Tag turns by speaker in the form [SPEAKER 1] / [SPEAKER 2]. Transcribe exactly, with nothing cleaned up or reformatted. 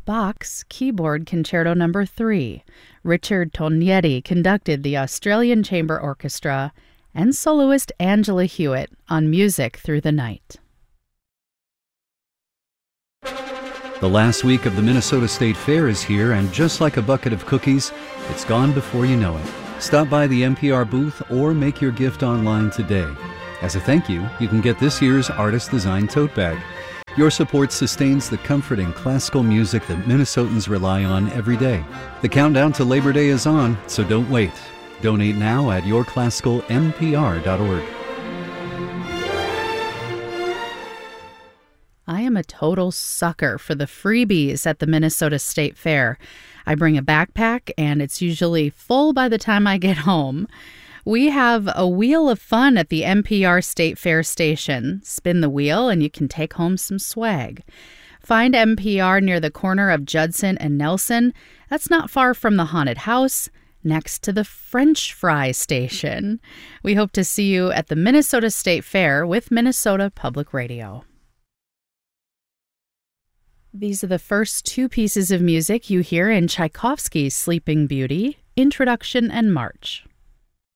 [SPEAKER 1] Bach's Keyboard Concerto Number three. Richard Tognetti conducted the Australian Chamber Orchestra, and soloist Angela Hewitt on Music Through the Night.
[SPEAKER 2] The last week of the Minnesota State Fair is here, and just like a bucket of cookies, it's gone before you know it. Stop by the N P R booth or make your gift online today. As a thank you, you can get this year's Artist Design Tote Bag. Your support sustains the comforting classical music that Minnesotans rely on every day. The countdown to Labor Day is on, so don't wait. Donate now at your classical n p r dot org.
[SPEAKER 1] I am a total sucker for the freebies at the Minnesota State Fair. I bring a backpack, and it's usually full by the time I get home. We have a wheel of fun at the N P R State Fair station. Spin the wheel, and you can take home some swag. Find N P R near the corner of Judson and Nelson. That's not far from the Haunted House, next to the French Fry Station. We hope to see you at the Minnesota State Fair with Minnesota Public Radio. These are the first two pieces of music you hear in Tchaikovsky's Sleeping Beauty, Introduction and March.